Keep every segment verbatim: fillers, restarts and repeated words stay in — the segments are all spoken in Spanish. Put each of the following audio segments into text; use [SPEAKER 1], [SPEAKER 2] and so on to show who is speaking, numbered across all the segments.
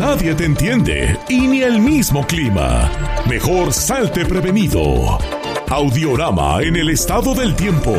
[SPEAKER 1] nadie te entiende y ni el mismo clima. Mejor salte prevenido. Audiorama en el estado del tiempo.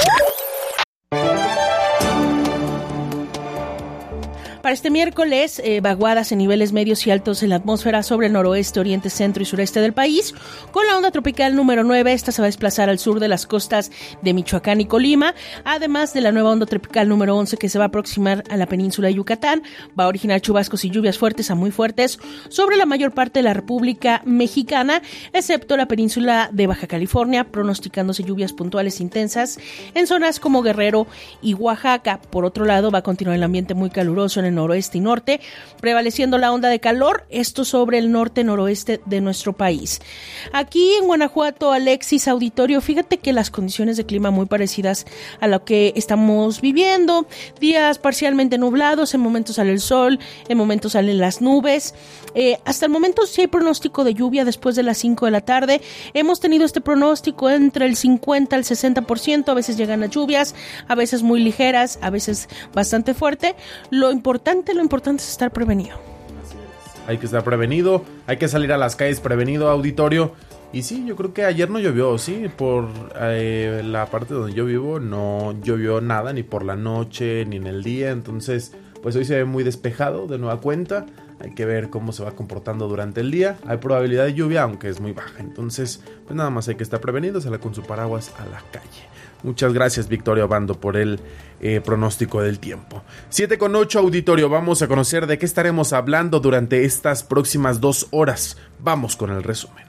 [SPEAKER 2] Para este miércoles, eh, vaguadas en niveles medios y altos en la atmósfera sobre el noroeste, oriente, centro y sureste del país. Con la onda tropical número nueve, esta se va a desplazar al sur de las costas de Michoacán y Colima, además de la nueva onda tropical número once que se va a aproximar a la península de Yucatán. Va a originar chubascos y lluvias fuertes a muy fuertes sobre la mayor parte de la República Mexicana, excepto la península de Baja California, pronosticándose lluvias puntuales intensas en zonas como Guerrero y Oaxaca. Por otro lado, va a continuar el ambiente muy caluroso en el noroeste y norte, prevaleciendo la onda de calor, esto sobre el norte-noroeste de nuestro país. Aquí en Guanajuato, Alexis, auditorio, fíjate que las condiciones de clima muy parecidas a lo que estamos viviendo, días parcialmente nublados, en momentos sale el sol, en momentos salen las nubes. Eh, hasta el momento sí hay pronóstico de lluvia después de las cinco de la tarde. Hemos tenido este pronóstico entre el cincuenta al sesenta por ciento, a veces llegan las lluvias, a veces muy ligeras, a veces bastante fuerte. Lo importante Lo importante es estar prevenido.
[SPEAKER 3] Así es. Hay que estar prevenido, hay que salir a las calles prevenido, auditorio. Y sí, yo creo que ayer no llovió, sí, por eh, la parte donde yo vivo no llovió nada, ni por la noche, ni en el día. Entonces, pues hoy se ve muy despejado de nueva cuenta. Hay que ver cómo se va comportando durante el día. Hay probabilidad de lluvia, aunque es muy baja. Entonces, pues nada más hay que estar prevenido, sale con su paraguas a la calle. Muchas gracias, Victoria Obando, por el eh, pronóstico del tiempo. siete con ocho, auditorio. Vamos a conocer de qué estaremos hablando durante estas próximas dos horas. Vamos con el resumen.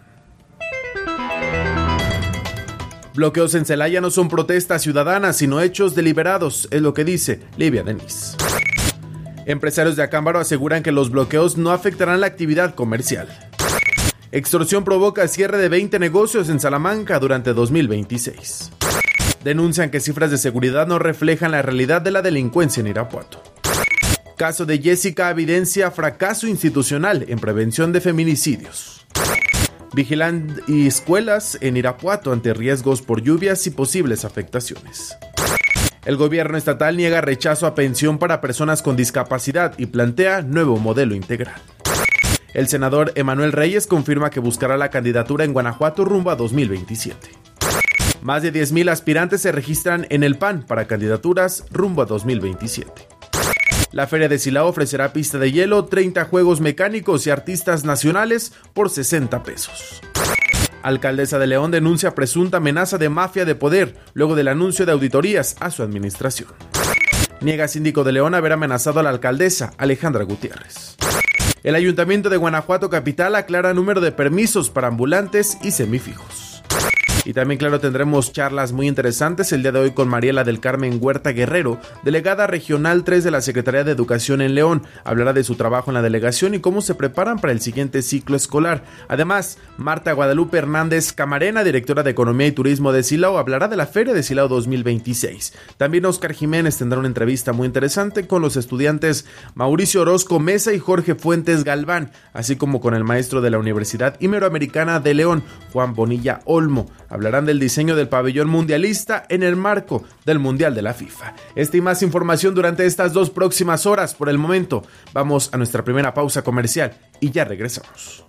[SPEAKER 3] Bloqueos en Celaya no son protestas ciudadanas, sino hechos deliberados, es lo que dice Livia Denis. Empresarios de Acámbaro aseguran que los bloqueos no afectarán la actividad comercial. Extorsión provoca cierre de veinte negocios en Salamanca durante dos mil veintiséis. Denuncian que cifras de seguridad no reflejan la realidad de la delincuencia en Irapuato. Caso de Jessica evidencia fracaso institucional en prevención de feminicidios. Vigilan escuelas en Irapuato ante riesgos por lluvias y posibles afectaciones. El gobierno estatal niega rechazo a pensión para personas con discapacidad y plantea nuevo modelo integral. El senador Emanuel Reyes confirma que buscará la candidatura en Guanajuato rumbo a dos mil veintisiete. Más de diez mil aspirantes se registran en el P A N para candidaturas rumbo a dos mil veintisiete. La Feria de Silao ofrecerá pista de hielo, treinta juegos mecánicos y artistas nacionales por sesenta pesos. Alcaldesa de León denuncia presunta amenaza de mafia de poder luego del anuncio de auditorías a su administración. Niega síndico de León haber amenazado a la alcaldesa Alejandra Gutiérrez. El Ayuntamiento de Guanajuato Capital aclara número de permisos para ambulantes y semifijos. Y también, claro, tendremos charlas muy interesantes el día de hoy con Mariela del Carmen Huerta Guerrero, delegada regional tres de la Secretaría de Educación en León. Hablará de su trabajo en la delegación y cómo se preparan para el siguiente ciclo escolar. Además, Marta Guadalupe Hernández Camarena, directora de Economía y Turismo de Silao, hablará de la Feria de Silao dos mil veintiséis. También Oscar Jiménez tendrá una entrevista muy interesante con los estudiantes Mauricio Orozco Mesa y Jorge Fuentes Galván, así como con el maestro de la Universidad Iberoamericana de León, Juan Bonilla Olmo. Hablarán del diseño del pabellón mundialista en el marco del Mundial de la FIFA. Esta y más información durante estas dos próximas horas. Por el momento, vamos a nuestra primera pausa comercial y ya regresamos.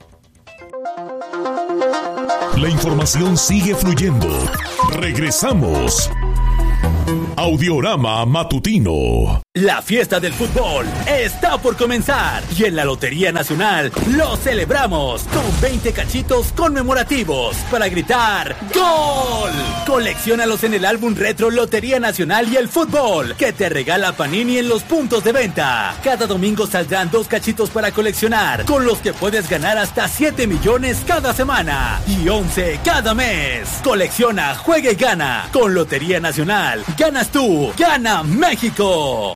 [SPEAKER 1] La información sigue fluyendo. Regresamos. Audiorama Matutino.
[SPEAKER 4] La fiesta del fútbol está por comenzar y en la Lotería Nacional lo celebramos con veinte cachitos conmemorativos para gritar ¡Gol! Colecciónalos en el álbum retro Lotería Nacional y el Fútbol que te regala Panini en los puntos de venta. Cada domingo saldrán dos cachitos para coleccionar, con los que puedes ganar hasta siete millones cada semana y once cada mes. Colecciona, juega y gana. Con Lotería Nacional, ganas tú, gana México.